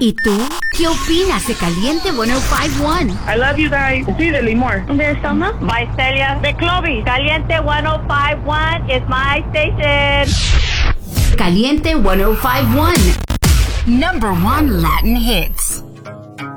¿Y tú? ¿Qué opinas de Caliente 105.1? I love you guys. Sí, de Limor. ¿De Selma? By Celia. De Clovis. Caliente 105.1 is my station. Caliente 105.1. Number 1 Latin hits.